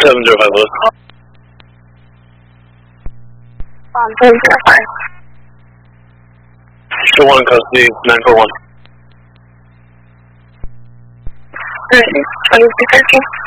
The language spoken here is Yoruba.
705 Lewis. 705. Show 1 custody, 941. 2213.